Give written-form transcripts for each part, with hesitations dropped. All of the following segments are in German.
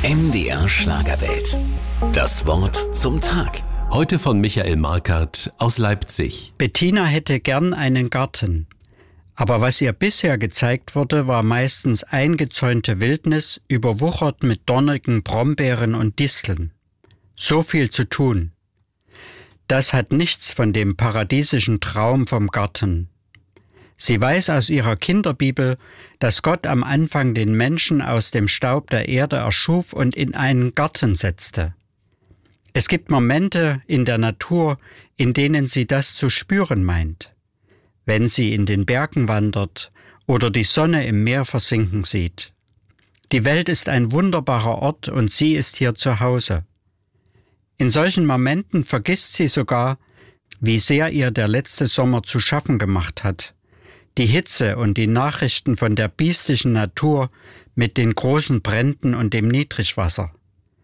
MDR Schlagerwelt. Das Wort zum Tag. Heute von Michael Markert aus Leipzig. Bettina hätte gern einen Garten. Aber was ihr bisher gezeigt wurde, war meistens eingezäunte Wildnis, überwuchert mit dornigen Brombeeren und Disteln. So viel zu tun. Das hat nichts von dem paradiesischen Traum vom Garten. Sie weiß aus ihrer Kinderbibel, dass Gott am Anfang den Menschen aus dem Staub der Erde erschuf und in einen Garten setzte. Es gibt Momente in der Natur, in denen sie das zu spüren meint. Wenn sie in den Bergen wandert oder die Sonne im Meer versinken sieht. Die Welt ist ein wunderbarer Ort und sie ist hier zu Hause. In solchen Momenten vergisst sie sogar, wie sehr ihr der letzte Sommer zu schaffen gemacht hat. Die Hitze und die Nachrichten von der biestischen Natur mit den großen Bränden und dem Niedrigwasser.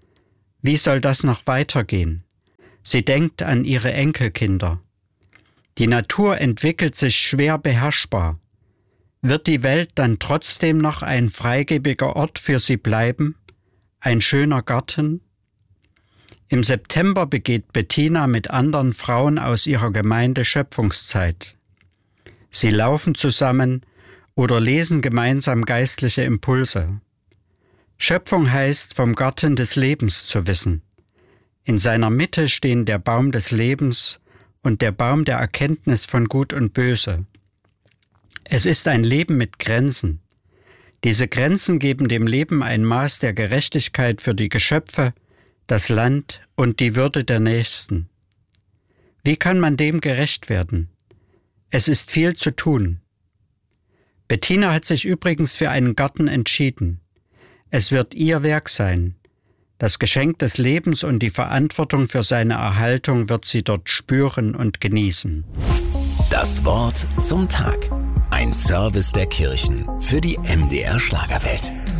Wie soll das noch weitergehen? Sie denkt an ihre Enkelkinder. Die Natur entwickelt sich schwer beherrschbar. Wird die Welt dann trotzdem noch ein freigebiger Ort für sie bleiben? Ein schöner Garten? Im September begeht Bettina mit anderen Frauen aus ihrer Gemeinde Schöpfungszeit. Sie laufen zusammen oder lesen gemeinsam geistliche Impulse. Schöpfung heißt, vom Garten des Lebens zu wissen. In seiner Mitte stehen der Baum des Lebens und der Baum der Erkenntnis von Gut und Böse. Es ist ein Leben mit Grenzen. Diese Grenzen geben dem Leben ein Maß der Gerechtigkeit für die Geschöpfe, das Land und die Würde der Nächsten. Wie kann man dem gerecht werden? Es ist viel zu tun. Bettina hat sich übrigens für einen Garten entschieden. Es wird ihr Werk sein. Das Geschenk des Lebens und die Verantwortung für seine Erhaltung wird sie dort spüren und genießen. Das Wort zum Tag. Ein Service der Kirchen für die MDR Schlagerwelt.